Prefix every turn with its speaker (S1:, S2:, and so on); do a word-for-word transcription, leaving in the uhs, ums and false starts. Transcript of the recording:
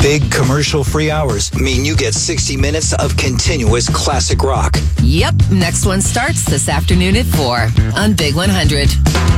S1: Big commercial-free hours mean you get sixty minutes of continuous classic rock.
S2: Yep, next one starts this afternoon at four on Big one hundred.